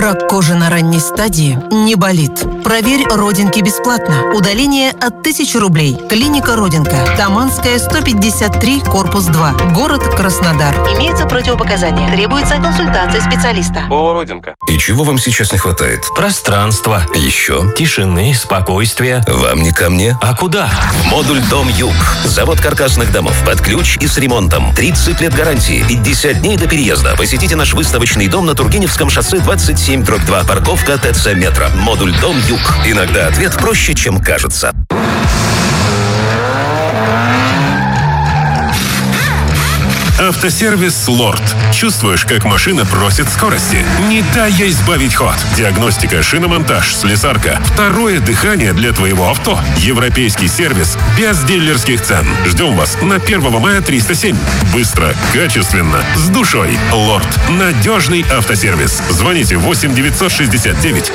Рак кожи на ранней стадии не болит. Проверь родинки бесплатно. Удаление от 1000 рублей. Клиника Родинка. Таманская, 153, корпус 2. Город Краснодар. Имеются противопоказания. Требуется консультация специалиста. ООО «Родинка». И чего вам сейчас не хватает? Пространства. Еще? Тишины, спокойствия. Вам не ко мне? А куда? Модуль «Дом Юг». Завод каркасных домов. Под ключ и с ремонтом. 30 лет гарантии. 50 дней до переезда. Посетите наш выставочный дом на Тургеневском шоссе 27/2. Парковка ТЦ «Метро». Модуль «Дом Юг». Иногда ответ проще, чем кажется. Автосервис «Лорд». Чувствуешь, как машина просит скорости? Не дай ей сбавить ход. Диагностика, шиномонтаж, слесарка. Второе дыхание для твоего авто. Европейский сервис без дилерских цен. Ждем вас на 1 мая 307. Быстро, качественно, с душой. «Лорд». Надежный автосервис. Звоните 8 969